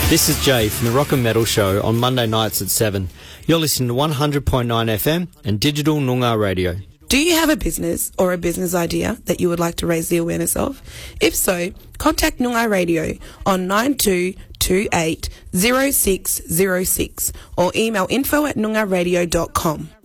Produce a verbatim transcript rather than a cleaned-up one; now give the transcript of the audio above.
This is Jay from the Rock and Metal Show on Monday nights at seven. You're listening to one hundred point nine F M and Digital Noongar Radio. Do you have a business or a business idea that you would like to raise the awareness of? If so, contact Noongar Radio on nine two two eight zero six zero six or email info at noongarradio dot com.